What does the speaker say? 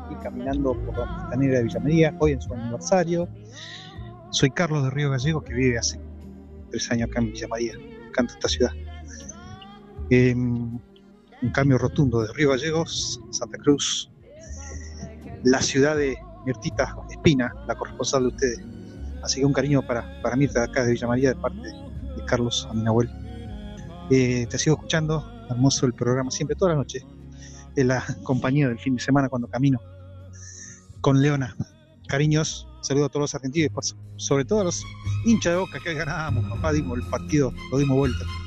aquí caminando por la costanera de Villa María, hoy en su aniversario. Soy Carlos de Río Gallegos, que vive hace 3 años acá en Villa María. Me encanta esta ciudad. Un cambio rotundo de Río Gallegos, Santa Cruz, la ciudad de Mirtita Espina, la corresponsal de ustedes. Así que un cariño para Mirta de acá de Villa María, de parte de Carlos, a mi abuelo. Te sigo escuchando, hermoso el programa, siempre, toda la noche. Es la compañía del fin de semana cuando camino con Leona. Cariños, saludo a todos los argentinos, sobre todo a los hinchas de Boca, que hoy ganábamos, papá, dimos el partido, lo dimos vuelta.